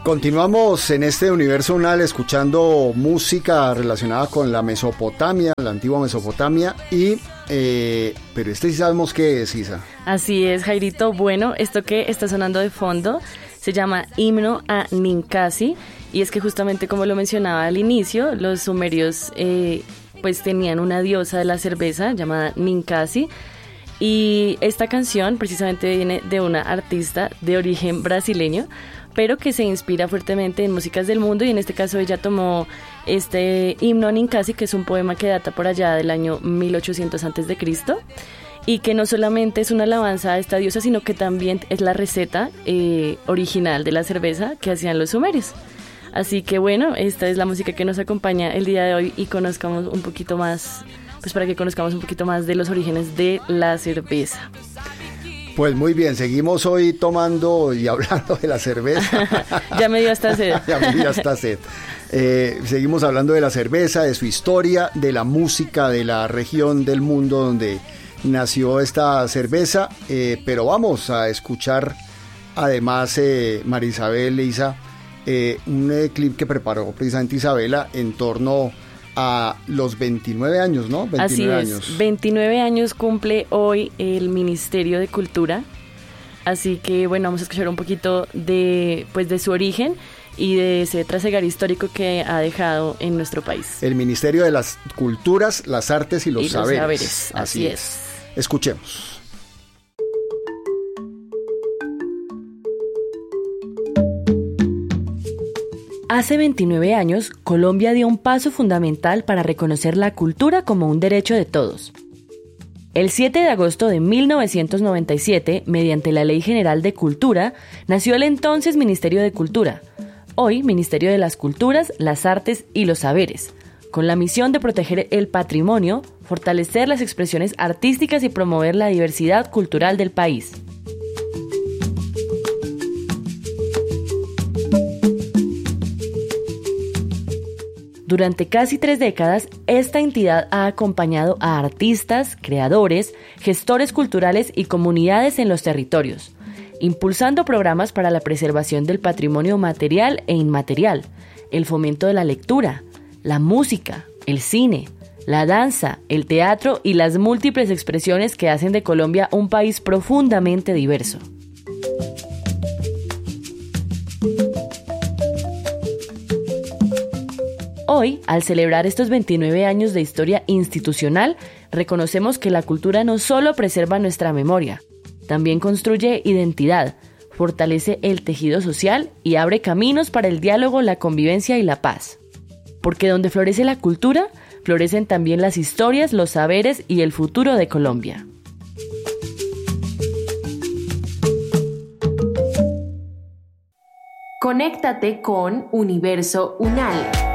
Continuamos en este universo unal escuchando música relacionada con la Mesopotamia, la antigua Mesopotamia, pero sí sabemos qué es, Isa. Así es, Jairito. Bueno, esto que está sonando de fondo se llama Himno a Ninkasi, y es que justamente como lo mencionaba al inicio, los sumerios pues tenían una diosa de la cerveza llamada Ninkasi, y esta canción precisamente viene de una artista de origen brasileño, pero que se inspira fuertemente en músicas del mundo, y en este caso ella tomó este himno a Ninkasi, que es un poema que data por allá del año 1800 a.C., y que no solamente es una alabanza a esta diosa, sino que también es la receta original de la cerveza que hacían los sumerios. Así que bueno, esta es la música que nos acompaña el día de hoy, y conozcamos un poquito más, pues para que conozcamos un poquito más de los orígenes de la cerveza. Pues muy bien, seguimos hoy tomando y hablando de la cerveza. Ya me dio hasta sed. Ya me dio hasta sed. Seguimos hablando de la cerveza, de su historia, de la música, de la región del mundo donde nació esta cerveza. Pero vamos a escuchar, además, María Isabel, Isa, un clip que preparó precisamente Isabela en torno a los 29 años, ¿no? 29 Así es, años. 29 años cumple hoy el Ministerio de Cultura, así que bueno, vamos a escuchar un poquito de su origen y de ese trasegar histórico que ha dejado en nuestro país. El Ministerio de las Culturas, las Artes y los Saberes. Así es. Escuchemos. Hace 29 años, Colombia dio un paso fundamental para reconocer la cultura como un derecho de todos. El 7 de agosto de 1997, mediante la Ley General de Cultura, nació el entonces Ministerio de Cultura, hoy Ministerio de las Culturas, las Artes y los Saberes, con la misión de proteger el patrimonio, fortalecer las expresiones artísticas y promover la diversidad cultural del país. Durante casi 3 décadas, esta entidad ha acompañado a artistas, creadores, gestores culturales y comunidades en los territorios, impulsando programas para la preservación del patrimonio material e inmaterial, el fomento de la lectura, la música, el cine, la danza, el teatro y las múltiples expresiones que hacen de Colombia un país profundamente diverso. Hoy, al celebrar estos 29 años de historia institucional, reconocemos que la cultura no solo preserva nuestra memoria, también construye identidad, fortalece el tejido social y abre caminos para el diálogo, la convivencia y la paz. Porque donde florece la cultura, florecen también las historias, los saberes y el futuro de Colombia. Conéctate con Universo Unal.